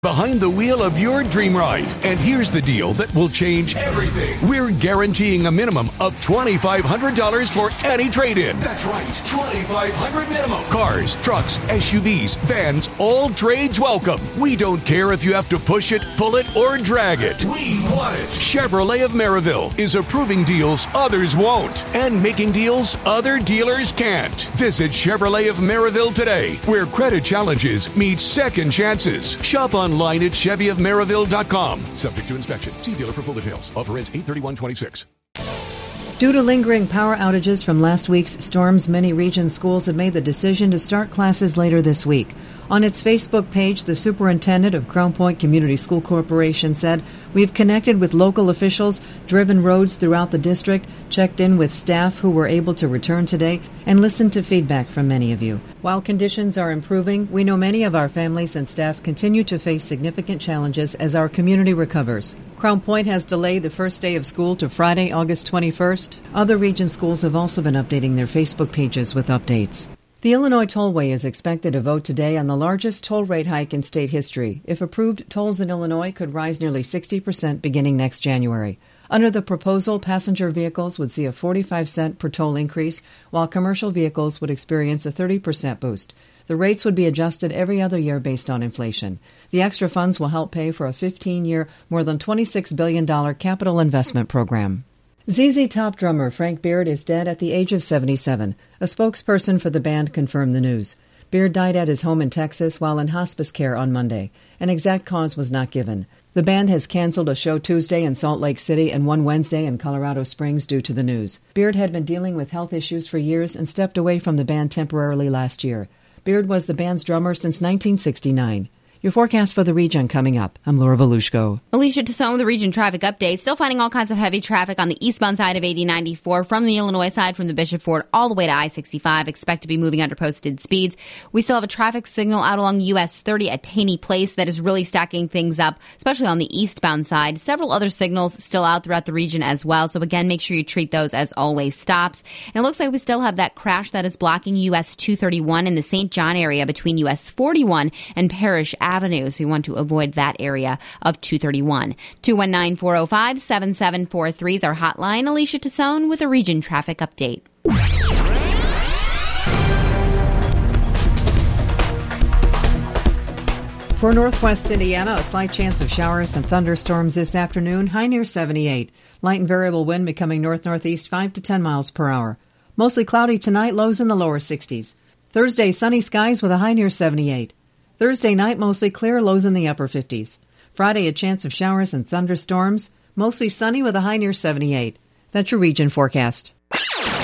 Behind the wheel of your dream ride. And here's the deal that will change everything. We're guaranteeing a minimum of $2,500 for any trade-in. That's right, $2,500 minimum. Cars, trucks, SUVs, vans, all trades welcome. We don't care if you have to push it, pull it, or drag it. We want it. Chevrolet of Maryville is approving deals others won't and making deals other dealers can't. Visit Chevrolet of Maryville today, where credit challenges meet second chances. Shop online at ChevyofMaryville.com. Subject to inspection. See dealer for full details. Offer ends 8/31/26. Due to lingering power outages from last week's storms, many region schools have made the decision to start classes later this week. On its Facebook page, the superintendent of Crown Point Community School Corporation said, "We've connected with local officials, driven roads throughout the district, checked in with staff who were able to return today, and listened to feedback from many of you. While conditions are improving, we know many of our families and staff continue to face significant challenges as our community recovers." Crown Point has delayed the first day of school to Friday, August 21st. Other region schools have also been updating their Facebook pages with updates. The Illinois Tollway is expected to vote today on the largest toll rate hike in state history. If approved, tolls in Illinois could rise nearly 60% beginning next January. Under the proposal, passenger vehicles would see a 45-cent per toll increase, while commercial vehicles would experience a 30% boost. The rates would be adjusted every other year based on inflation. The extra funds will help pay for a 15-year, more than $26 billion capital investment program. ZZ Top drummer Frank Beard is dead at the age of 77. A spokesperson for the band confirmed the news. Beard died at his home in Texas while in hospice care on Monday. An exact cause was not given. The band has canceled a show Tuesday in Salt Lake City and one Wednesday in Colorado Springs due to the news. Beard had been dealing with health issues for years and stepped away from the band temporarily last year. Beard was the band's drummer since 1969. Your forecast for the region coming up. I'm Laura Volushko. Alicia Tassone with the region traffic update. Still finding all kinds of heavy traffic on the eastbound side of 8094 from the Illinois side from the Bishop Ford all the way to I-65. Expect to be moving under posted speeds. We still have a traffic signal out along US 30 at Taney Place that is really stacking things up, especially on the eastbound side. Several other signals still out throughout the region as well. So again, make sure you treat those as always stops. And it looks like we still have that crash that is blocking US 231 in the St. John area between US 41 and Parrish Avenue. So we want to avoid that area of 231. 219-405-7743 is our hotline. Alicia Tassone with a region traffic update. For northwest Indiana, a slight chance of showers and thunderstorms this afternoon, high near 78. Light and variable wind becoming north-northeast 5 to 10 miles per hour. Mostly cloudy tonight, lows in the lower 60s. Thursday, sunny skies with a high near 78. Thursday night, mostly clear, lows in the upper 50s. Friday, a chance of showers and thunderstorms, mostly sunny with a high near 78. That's your region forecast.